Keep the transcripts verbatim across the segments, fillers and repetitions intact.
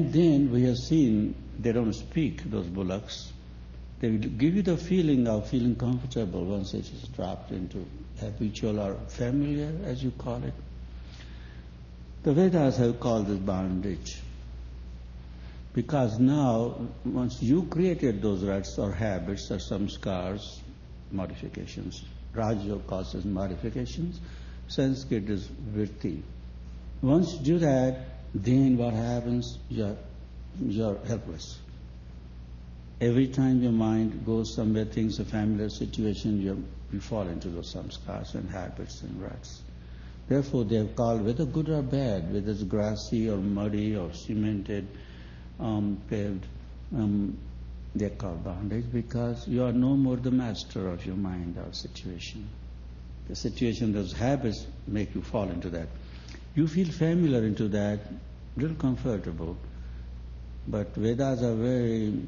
And then we have seen they don't speak, those bullocks. They will give you the feeling of feeling comfortable once it is dropped into habitual or familiar, as you call it. The Vedas have called this bondage. Because now, once you created those ruts or habits or some scars, modifications, Raja causes modifications, Sanskrit is vritti. Once you do that, then what happens? You're, you're helpless. Every time your mind goes somewhere, thinks a familiar situation, you, you fall into those samskars and habits and ruts. Therefore, they have called, whether good or bad, whether it's grassy or muddy or cemented, um, paved, um, they're called bondage because you are no more the master of your mind or situation. The situation, those habits make you fall into that. You feel familiar into that, little comfortable, but Vedas are very,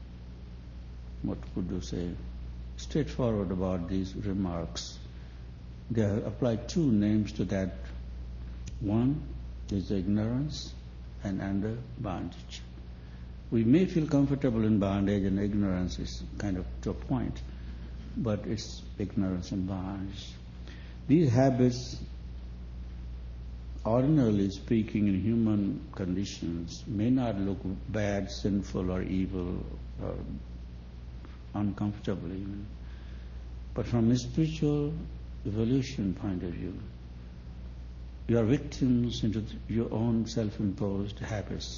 what could you say, straightforward about these remarks. They have applied two names to that. One is ignorance and under bondage. We may feel comfortable in bondage, and ignorance is kind of to a point, but it's ignorance and bondage. These habits, ordinarily speaking, in human conditions, may not look bad, sinful, or evil, or uncomfortable even. But from a spiritual evolution point of view, you are victims into your own self-imposed habits.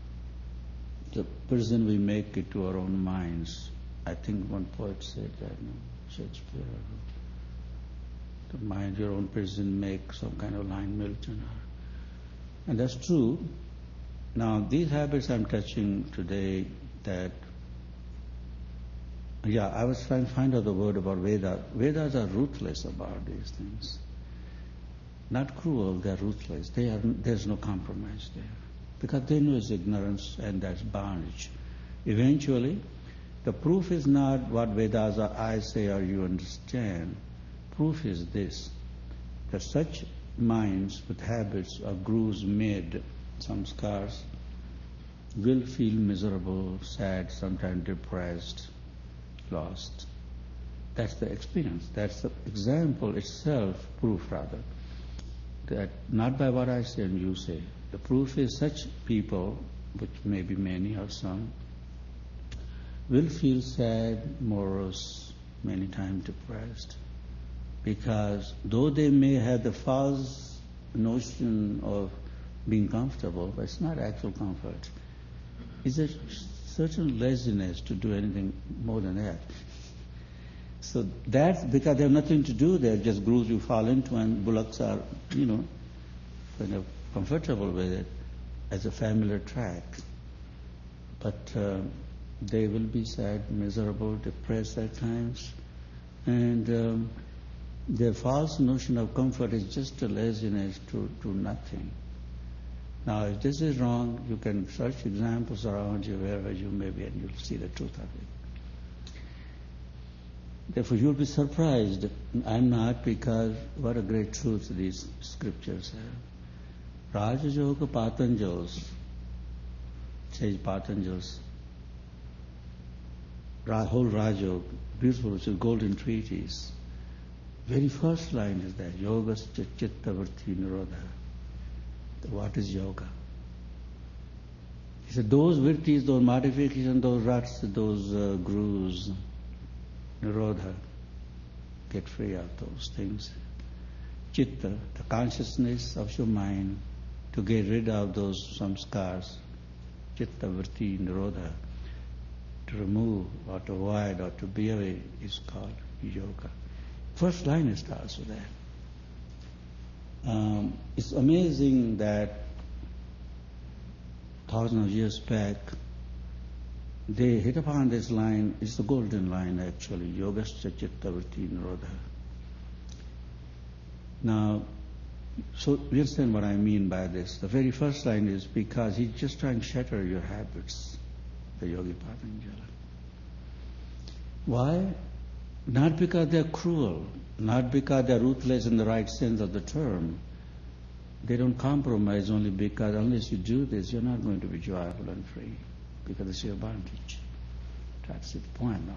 The prison we make it to our own minds. I think one poet said that, no? Shakespeare. The mind, your own prison, make some kind of line, Milton. And that's true. Now, these habits I'm touching today, that, yeah, I was trying to find out the word about Vedas. Vedas are ruthless about these things. Not cruel, they're ruthless. They are, there's no compromise there. Because they know it's ignorance and that's bondage. Eventually, the proof is not what Vedas are, I say or you understand. Proof is this, that such minds with habits or grooves made, some scars, will feel miserable, sad, sometimes depressed, lost. That's the experience. That's the example itself, proof rather, that not by what I say and you say. The proof is such people, which may be many or some, will feel sad, morose, many times depressed. Because though they may have the false notion of being comfortable, but it's not actual comfort. It's a certain laziness to do anything more than that. So that's because they have nothing to do there, just grooves you fall into, and bullocks are, you know, kind of comfortable with it as a familiar track. But uh, they will be sad, miserable, depressed at times, and um, their false notion of comfort is just a laziness to do nothing. Now, if this is wrong, you can search examples around you wherever you may be, and you'll see the truth of it. Therefore, you'll be surprised. I'm not, because what a great truth these scriptures have. Raja Yoga Patanjals, says Patanjals, whole Raja, beautiful, which is golden treatise. Very first line is that, Yogascha Chitta Vritti Nirodha. What is yoga? He said, those vrittis, those modifications, those ruts, those uh, grooves, Nirodha, get free of those things. Chitta, the consciousness of your mind, to get rid of those samskars, Chitta Vritti Nirodha, to remove or to avoid or to be away is called yoga. First line starts with that. Um, it's amazing that thousands of years back, they hit upon this line. It's the golden line, actually, Yogascha Chitta Vritti Nirodha. Now, so you understand what I mean by this. The very first line is because he's just trying to shatter your habits, the Yogi Patanjali. Why? Not because they're cruel, not because they're ruthless in the right sense of the term, They don't compromise only because unless you do this, you're not going to be joyful and free, because it's your advantage. That's the point now.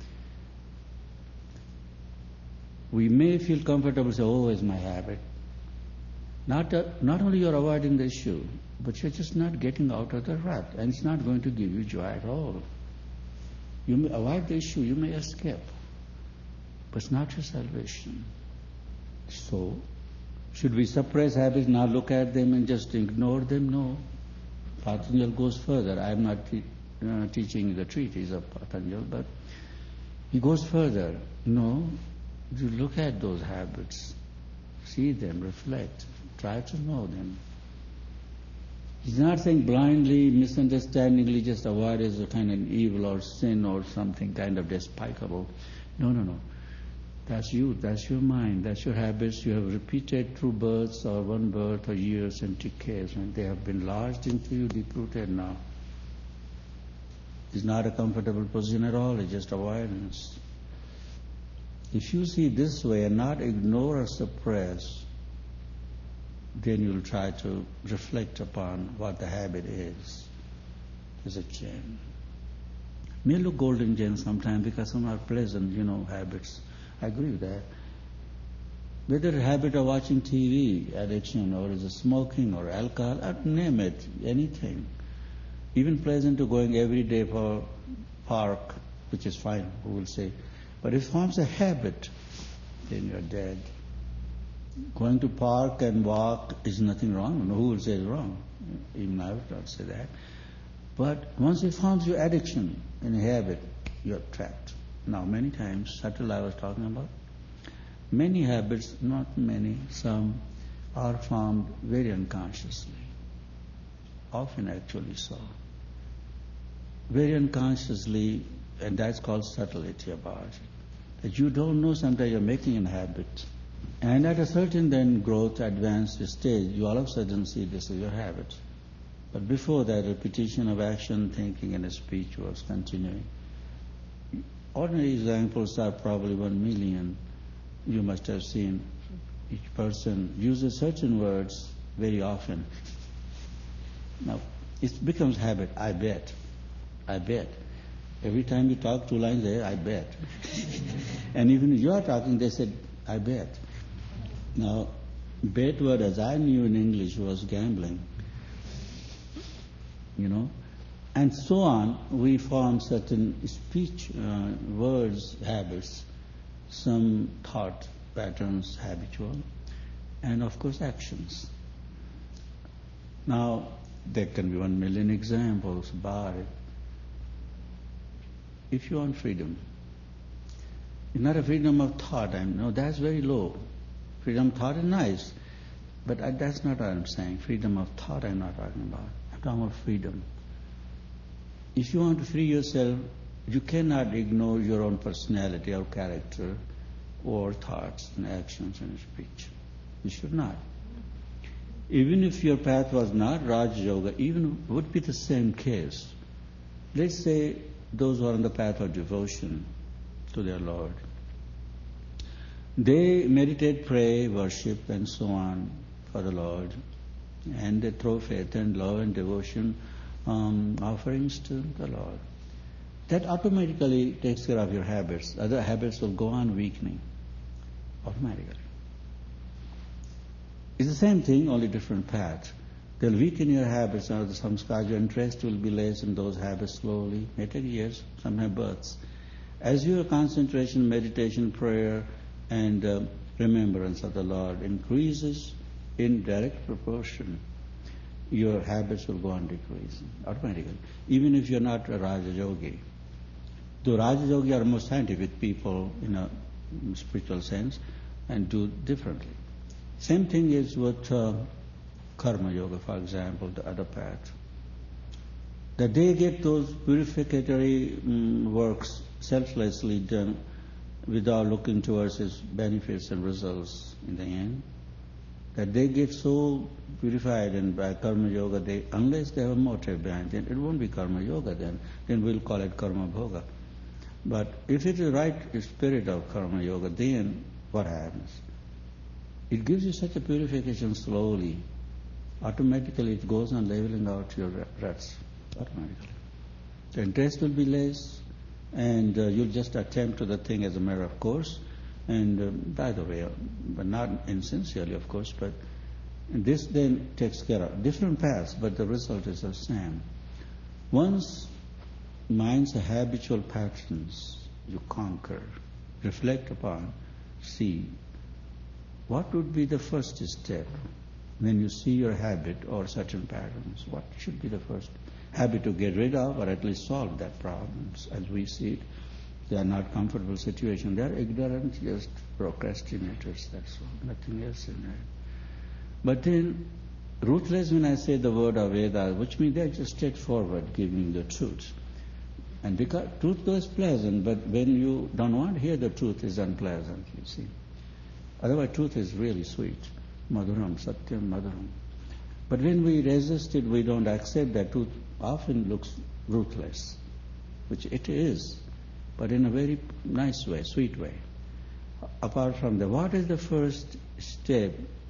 We may feel comfortable, say, oh, it's my habit. Not, uh, not only you're avoiding the issue, but you're just not getting out of the rut, and it's not going to give you joy at all. You may avoid the issue, you may escape, but it's not your salvation. So, should we suppress habits, not look at them and just ignore them? No. Patanjali goes further. I am not te- uh, teaching the treatise of Patanjali, but he goes further. No, you look at those habits, see them, reflect, try to know them. He's not saying blindly, misunderstandingly, just avoid as a kind of evil or sin or something kind of despicable. No, no, no. That's you, that's your mind, that's your habits you have repeated through births or one birth or years and decays, and they have been lodged into you, deep-rooted now. It's not a comfortable position at all, it's just avoidance. If you see this way and not ignore or suppress, then you'll try to reflect upon what the habit is. It's a gem. May look golden gem sometimes because some are pleasant, you know, habits. I agree with that. Whether a habit of watching T V, addiction, or is it smoking or alcohol, or name it, anything. Even pleasant to going every day for park, which is fine, who will say. But if it forms a habit, then you're dead. Going to park and walk is nothing wrong. No, who will say it's wrong? Even I would not say that. But once it forms your addiction and a habit, you're trapped. Now, many times, subtle I was talking about, many habits, not many, some are formed very unconsciously. Often actually so. Very unconsciously, and that's called subtlety about it. That you don't know sometimes you're making a habit. And at a certain then growth, advanced stage, you all of a sudden see this is your habit. But before that, repetition of action, thinking, and speech was continuing. Ordinary examples are probably one million. You must have seen each person uses certain words very often. Now, it becomes habit. I bet. I bet. Every time you talk two lines there, I bet. And even if you are talking, they said, I bet. Now, bet word as I knew in English was gambling. You know? And so on, we form certain speech, uh, words, habits, some thought patterns, habitual, and of course actions. Now, there can be one million examples about it. If you want freedom, it's not a freedom of thought, I know that's very low. Freedom of thought is nice, but I, that's not what I'm saying. Freedom of thought I'm not talking about. I'm talking about freedom. If you want to free yourself, you cannot ignore your own personality or character or thoughts and actions and speech. You should not. Even if your path was not Raj Yoga, even would be the same case. Let's say those who are on the path of devotion to their Lord. They meditate, pray, worship, and so on for the Lord. And they throw faith and love and devotion um, offerings to the Lord. That automatically takes care of your habits. Other habits will go on weakening automatically. It's the same thing, only different path. They'll weaken your habits, or the samskara, your interest will be less in those habits slowly. It may take years, sometimes births. As your concentration, meditation, prayer, and uh, remembrance of the Lord increases in direct proportion, your habits will go on decreasing automatically. Even if you're not a Raja Yogi. The Raja Yogi are more scientific people in a spiritual sense and do differently. Same thing is with uh, Karma Yoga, for example, the other path. That they get those purificatory um, works selflessly done without looking towards its benefits and results in the end. That they get so purified and by Karma Yoga, they, unless they have a motive behind it, it won't be Karma Yoga then. Then we'll call it Karma Bhoga. But if it is the right spirit of Karma Yoga, then what happens? It gives you such a purification slowly automatically it goes on leveling out your ruts, automatically. The interest will be less, and uh, you'll just attempt to the thing as a matter of course, and uh, by the way, uh, but not insincerely, of course, but this then takes care of different paths, but the result is the same. Once mind's habitual patterns you conquer, reflect upon, see, what would be the first step when you see your habit or certain patterns? What should be the first habit to get rid of or at least solve that problem? As we see it, they are not comfortable situation. They are ignorant, just procrastinators, that's all, nothing else in there. But then, ruthless, when I say the word of Vedas, which means they're just straightforward, giving the truth. And because truth is pleasant, but when you don't want to hear the truth, it's unpleasant, you see. Otherwise, truth is really sweet. Madhuram, Satyam, Madhuram. But when we resist it, we don't accept that truth often looks ruthless, which it is, but in a very nice way, sweet way. Apart from that, what is the first step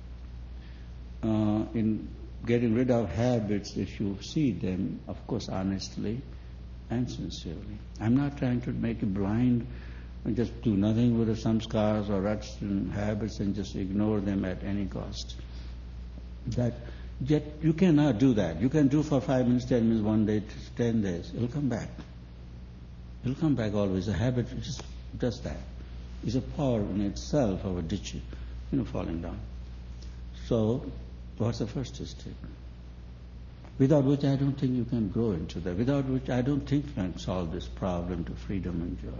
uh, in getting rid of habits if you see them, of course, honestly and sincerely? I'm not trying to make you blind and just do nothing with the samskars or ruts and habits and just ignore them at any cost. That yet you cannot do that. You can do for five minutes, ten minutes, one day, ten days. It'll come back. It'll come back always. A habit just does that. It's a power in itself of a ditch, you know, falling down. So, what's the first step? Without which I don't think you can grow into that. Without which I don't think you can solve this problem to freedom and joy.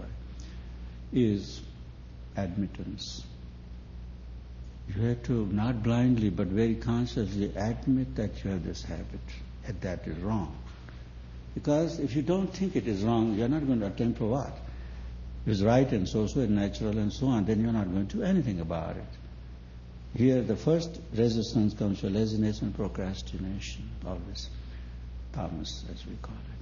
Is admittance. You have to, not blindly, but very consciously admit that you have this habit, and that is wrong. Because if you don't think it is wrong, you're not going to attempt for what? It's right and so, so, and natural and so on, then you're not going to do anything about it. Here, the first resistance comes from laziness and procrastination, always. Tamas, as we call it.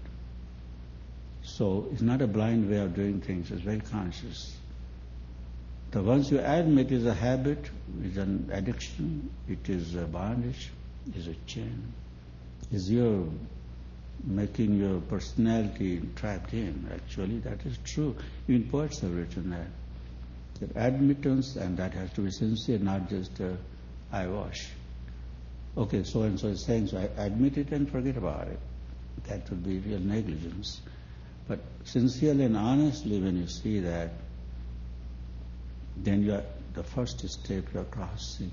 So, it's not a blind way of doing things, it's very conscious. The once you admit is a habit, is an addiction, it is a bondage, is a chain, is your making your personality trapped in. Actually, that is true. Even poets have written that. That admittance, and that has to be sincere, not just uh, eyewash. Okay, so and so is saying, so I admit it and forget about it. That would be real negligence. But sincerely and honestly, when you see that, then you are, the first step you are crossing.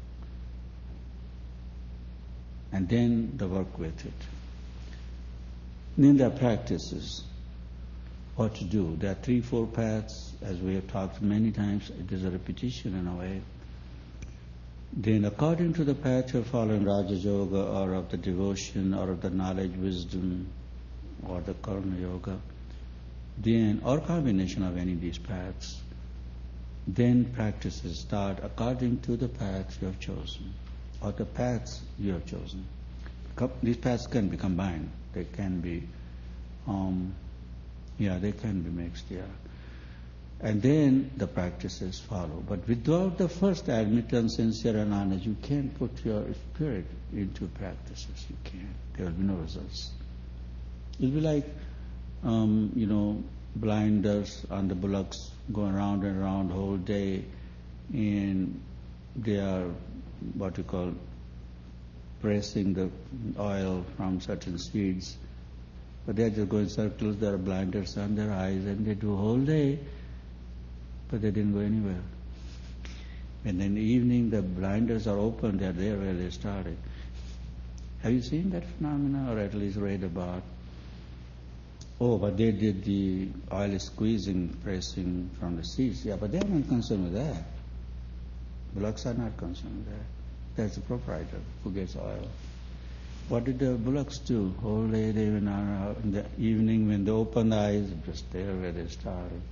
And then the work with it. Then there are practices. What to do. There are three, four paths, as we have talked many times. It is a repetition in a way. Then according to the path you're following, Raja Yoga, or of the devotion, or of the knowledge, wisdom, or the Karma Yoga, then, or combination of any of these paths, then practices start according to the paths you have chosen, or the paths you have chosen. These paths can be combined. They can be, um, yeah, they can be mixed, yeah. And then the practices follow. But without the first admittance, sincere and honest, you can't put your spirit into practices. You can't. There will be no results. It'll be like, um, you know, blinders on the bullocks going around and around the whole day, and they are what you call pressing the oil from certain seeds, but they are just going circles. There are blinders on their eyes, and they do a whole day, but they didn't go anywhere. And in the evening, the blinders are open. They are there where they started. Have you seen that phenomena, or at least read about? Oh, but they did the oil squeezing, pressing from the seeds. Yeah, but they are not concerned with that. Bullocks are not concerned with that. That's the proprietor who gets oil. What did the bullocks do? Whole day they went out. In the evening, when they opened the eyes, just there where they started.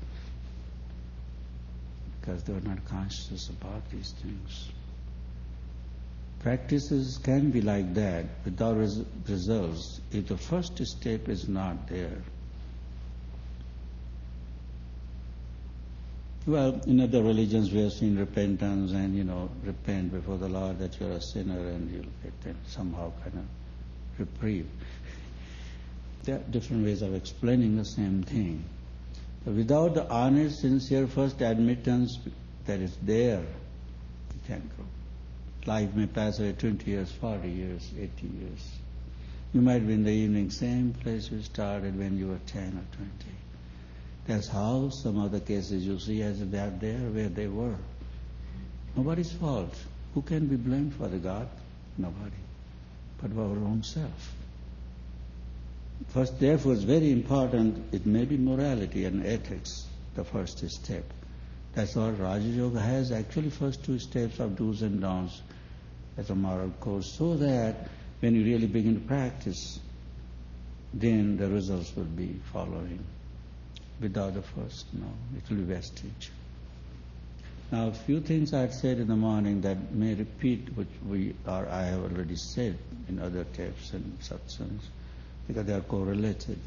Because they were not conscious about these things. Practices can be like that, without res- results, if the first step is not there. Well, in other religions we have seen repentance and, you know, repent before the Lord that you're a sinner and you'll get somehow kind of reprieve. There are different ways of explaining the same thing. But without the honest, sincere first admittance that is there, you can't grow. Life may pass away twenty years, forty years, eighty years. You might be in the evening, same place you started when you were ten or twenty. That's how some other cases you see as if they are there where they were. Nobody's fault. Who can be blamed for the God? Nobody. But our own self. First, therefore, it's very important, it may be morality and ethics, the first step. That's all Raja Yoga has, actually first two steps of do's and don'ts as a moral course, so that when you really begin to practice, then the results will be following. Without the first, no, it will be vestige. Now, a few things I had said in the morning that may repeat which we or I have already said in other tapes and satsangs, because they are correlated.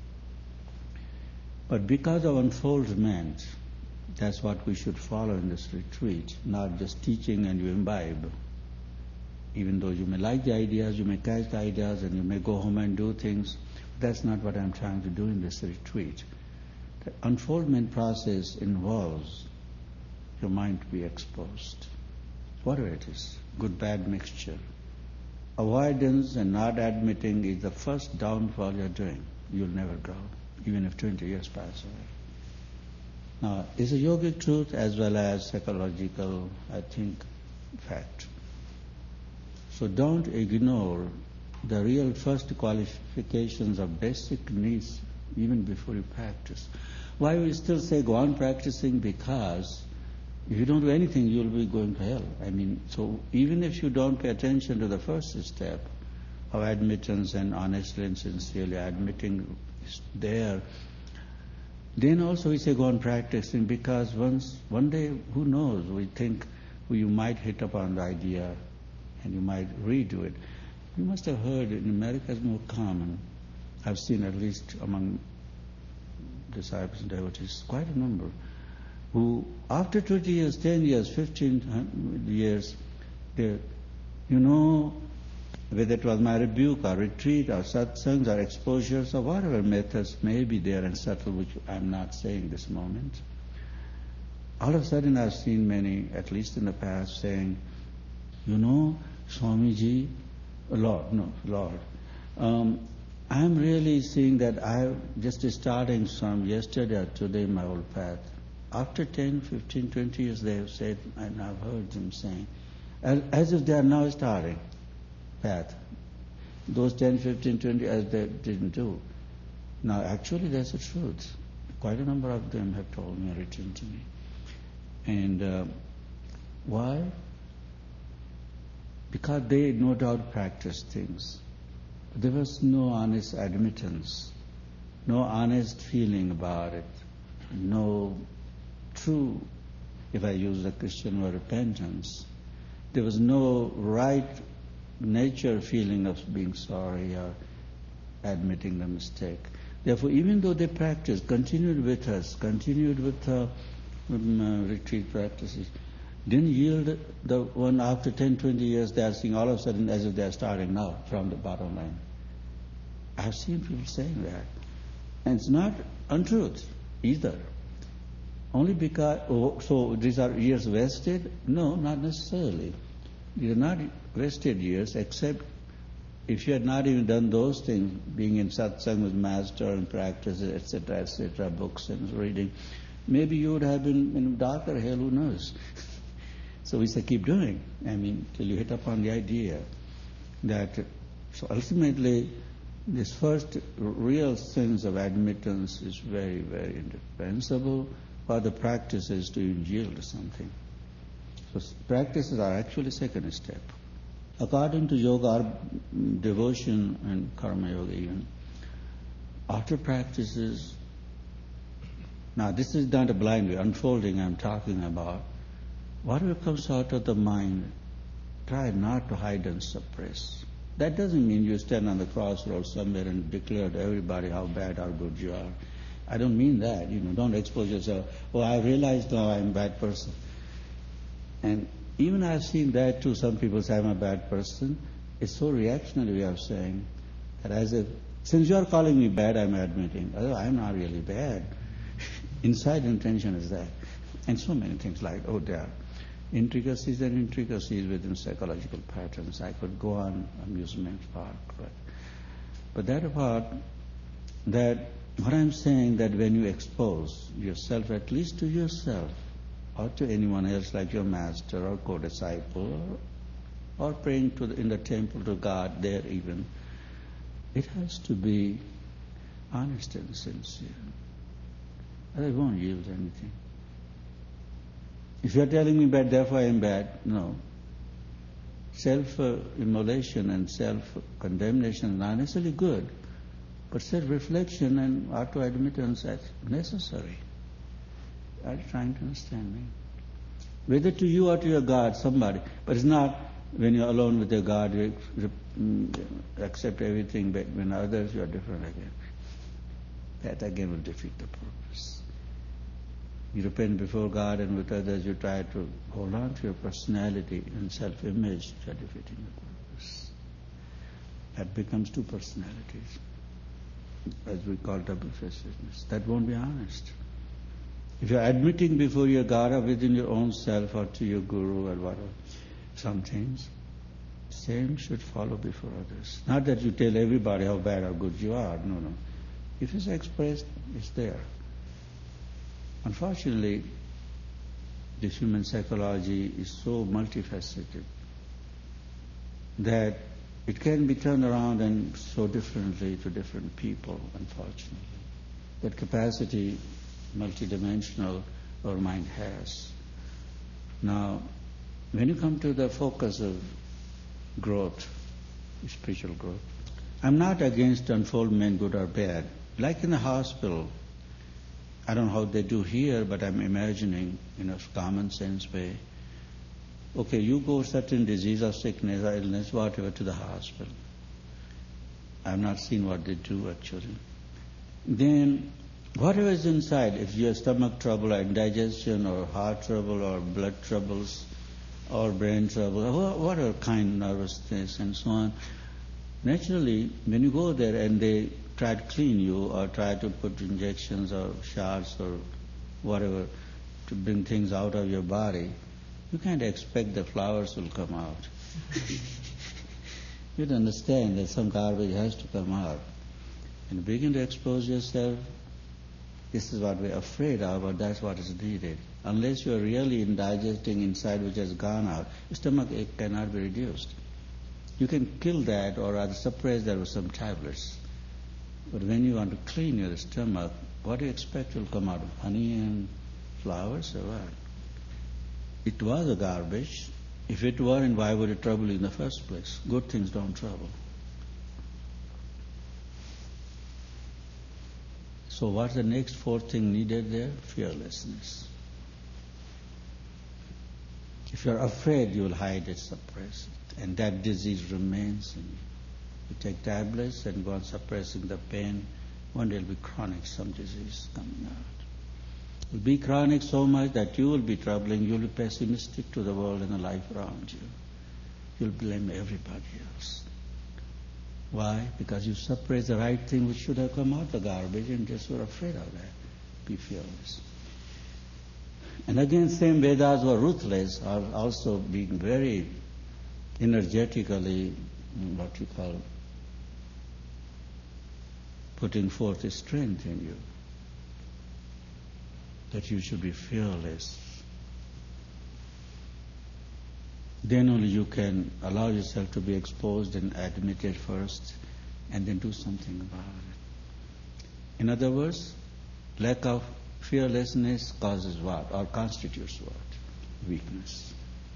But because of unfoldment, that's what we should follow in this retreat, not just teaching and you imbibe. Even though you may like the ideas, you may catch the ideas, and you may go home and do things, that's not what I'm trying to do in this retreat. The unfoldment process involves your mind to be exposed, whatever it is, good, bad mixture. Avoidance and not admitting is the first downfall you're doing. You'll never grow, even if twenty years pass away. Now, it's a yogic truth as well as psychological, I think, fact. So don't ignore the real first qualifications of basic needs even before you practice. Why we still say go on practicing? Because if you don't do anything, you'll be going to hell. I mean, so even if you don't pay attention to the first step of admittance and honestly and sincerely admitting is there, then also we say go on practicing, because once one day, who knows, we think well, you might hit upon the idea and you might redo it. You must have heard in America it's more common. I've seen at least among disciples and devotees quite a number who after twenty years, ten years, fifteen years, they, you know, whether it was my rebuke or retreat or satsangs or exposures or whatever methods may be there and subtle, which I'm not saying this moment. All of a sudden I've seen many, at least in the past, saying, you know, Swamiji, Lord, no, Lord, um, I'm really seeing that I'm just starting from yesterday or today my whole path. After ten, fifteen, twenty years they have said, and I've heard them saying, as, as if they are now starting path. Those ten, fifteen, twenty as they didn't do. Now actually that's the truth. Quite a number of them have told me, written to me. And uh, why? Because they no doubt practiced things. There was no honest admittance, no honest feeling about it, no true, if I use the Christian word, repentance. There was no right nature feeling of being sorry or admitting the mistake. Therefore, even though they practiced, continued with us, continued with uh, um, uh, retreat practices, didn't yield the one after ten, twenty years, they are seeing all of a sudden as if they are starting now from the bottom line. I've seen people saying that. And it's not untruth either. Only because, oh, so these are years wasted? No, not necessarily. These are not wasted years, except if you had not even done those things, being in satsang with master and practices, et cetera, et cetera, books and reading, maybe you would have been in darker hell, who knows? So we say keep doing, I mean, till you hit upon the idea that, so ultimately, this first real sense of admittance is very, very indispensable for the practices to yield something. So practices are actually second step. According to yoga, or devotion and karma yoga even, after practices, now this is not a blind way, unfolding I'm talking about. Whatever comes out of the mind, try not to hide and suppress. That doesn't mean you stand on the crossroads somewhere and declare to everybody how bad or good you are. I don't mean that, you know, don't expose yourself. Oh, I realize now I'm a bad person. And even I've seen that too. Some people say I'm a bad person. It's so reactionary way of saying that as if, since you're calling me bad, I'm admitting, oh, I'm not really bad. Inside intention is that. And so many things like, oh, there are intricacies and intricacies within psychological patterns. I could go on amusement park, but, but that apart, that what I'm saying that when you expose yourself, at least to yourself, or to anyone else like your master or co-disciple, or, or praying to the, in the temple to God there even, it has to be honest and sincere. I won't yield anything. If you're telling me bad, therefore I am bad, no. Self-immolation and self-condemnation are not necessarily good, but self-reflection and auto-admittance is necessary. Are you trying to understand me? Whether to you or to your God, somebody. But it's not when you're alone with your God, you accept everything, but when others, you are different again. That again will defeat the purpose. You repent before God, and with others you try to hold on to your personality and self-image, you are defeating the purpose. That becomes two personalities, as we call double-facedness. That won't be honest. If you are admitting before your God or within your own self or to your guru or whatever, some things, same should follow before others. Not that you tell everybody how bad or good you are, no, no. If it's expressed, it's there. Unfortunately, this human psychology is so multifaceted that it can be turned around and so differently to different people, unfortunately. That capacity, multidimensional, our mind has. Now, when you come to the focus of growth, spiritual growth, I'm not against unfoldment, good or bad. Like in the hospital, I don't know how they do here, but I'm imagining in a common sense way. Okay, you go certain disease or sickness or illness, whatever, to the hospital. I've not seen what they do actually. Then, whatever is inside, if you have stomach trouble or indigestion or heart trouble or blood troubles or brain trouble, or whatever kind of nervousness and so on, naturally, when you go there and they try to clean you or try to put injections or shots or whatever to bring things out of your body, you can't expect the flowers will come out. You'd understand that some garbage has to come out. And begin to expose yourself. This is what we're afraid of, but that's what is needed. Unless you're really indigesting inside which has gone out, stomach ache cannot be reduced. You can kill that or rather suppress that with some tablets. But when you want to clean your stomach, what do you expect will come out? Honey and flowers or what? It was a garbage. If it weren't, why would it trouble you in the first place? Good things don't trouble. So what's the next fourth thing needed there? Fearlessness. If you're afraid, you'll hide it, suppress it. And that disease remains in you. You take tablets and go on suppressing the pain. One day it'll be chronic, some disease coming out. It will be chronic so much that you will be troubling, you'll be pessimistic to the world and the life around you. You'll blame everybody else. Why? Because you suppress the right thing which should have come out the garbage and just were afraid of that. Be fearless. And again, same Vedas were ruthless, are also being very energetically, what you call, putting forth a strength in you. That you should be fearless. Then only you can allow yourself to be exposed and admitted first, and then do something about it. In other words, lack of fearlessness causes what? Or constitutes what? Weakness.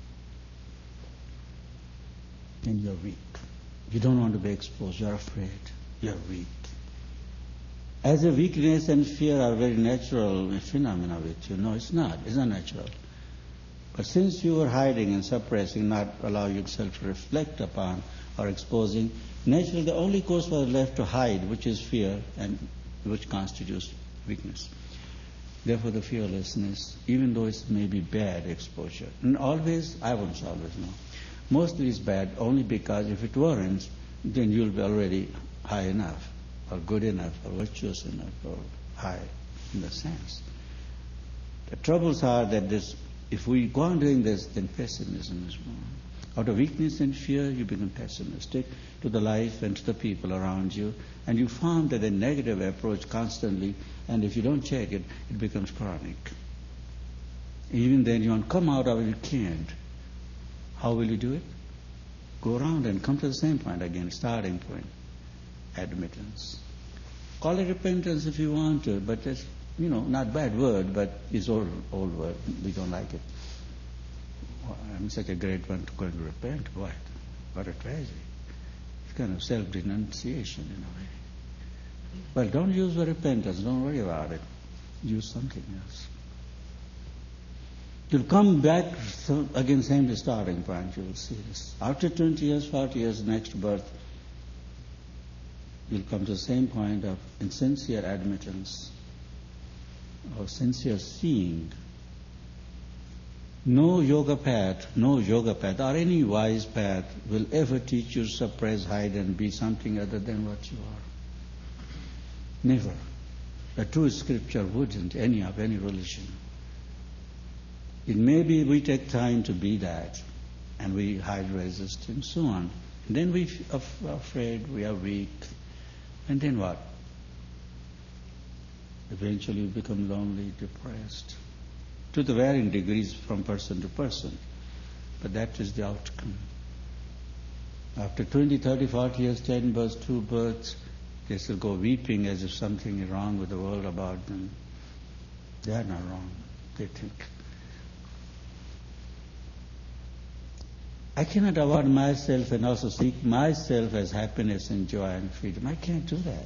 And you're weak. You don't want to be exposed. You're afraid. You're weak. As a weakness and fear are very natural phenomena with you. No, it's not. It's not natural. But since you were hiding and suppressing, not allowing yourself to reflect upon or exposing, naturally the only course was left to hide, which is fear, and which constitutes weakness. Therefore the fearlessness, even though it may be bad exposure, and always, I won't always know, mostly it's bad only because if it weren't, then you'll be already high enough, or good enough, or virtuous enough, or high in the sense. The troubles are that this, if we go on doing this, then pessimism is born. Out of weakness and fear, you become pessimistic to the life and to the people around you, and you find that a negative approach constantly, and if you don't check it, it becomes chronic. Even then, you want to come out of it, you can't. How will you do it? Go around and come to the same point again, starting point, admittance. Call it repentance if you want to, but that's, you know, not bad word, but it's old, old word. We don't like it. Oh, I'm such a great one to go and repent. What? What a tragedy. It's kind of self-denunciation in a way. Well, don't use the repentance. Don't worry about it. Use something else. You'll come back again, same starting point. You will see this. After twenty years, forty years, next birth, you'll come to the same point of insincere admittance or sincere seeing. No yoga path, no yoga path or any wise path will ever teach you to suppress, hide and be something other than what you are. Never. The true scripture wouldn't, any of any religion. It may be we take time to be that and we hide, resist and so on. And then we are afraid, we are weak. And then what? Eventually we become lonely, depressed. To the varying degrees from person to person. But that is the outcome. After twenty, thirty, forty years, ten births, two births, they still go weeping as if something is wrong with the world about them. They are not wrong, they think. I cannot avoid myself and also seek myself as happiness and joy and freedom. I can't do that.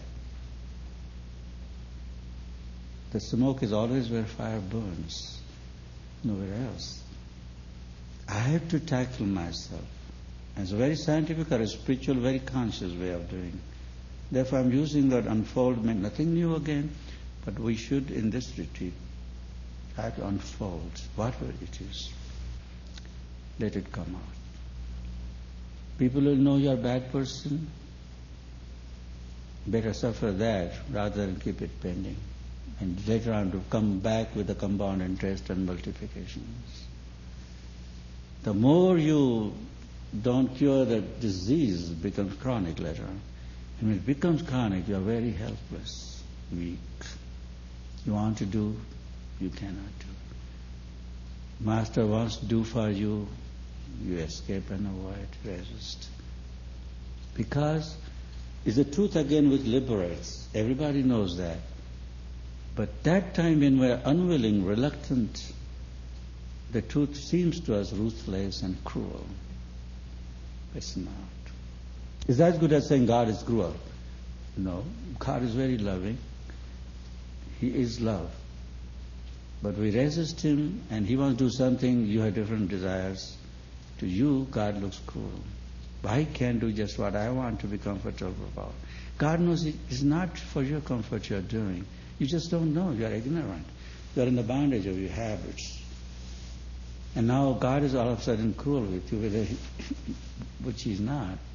The smoke is always where fire burns, nowhere else. I have to tackle myself. It's a very scientific or a spiritual, very conscious way of doing. Therefore I'm using that unfoldment, nothing new again, but we should in this retreat try to unfold whatever it is. Let it come out. People will know you're a bad person. Better suffer that rather than keep it pending. And later on to come back with the compound interest and multiplications. The more you don't cure the disease, it becomes chronic later on. And when it becomes chronic, you are very helpless, weak. You want to do, you cannot do. Master wants to do for you, you escape and avoid, resist. Because it's the truth again which liberates. Everybody knows that. But that time when we're unwilling, reluctant, the truth seems to us ruthless and cruel. It's not. Is that as good as saying God is cruel? No. God is very loving. He is love. But we resist Him and He wants to do something, you have different desires. To you, God looks cruel. I can't do just what I want to be comfortable about. God knows it is not for your comfort you are doing. You just don't know. You are ignorant. You are in the bondage of your habits. And now God is all of a sudden cruel with you, which He's not.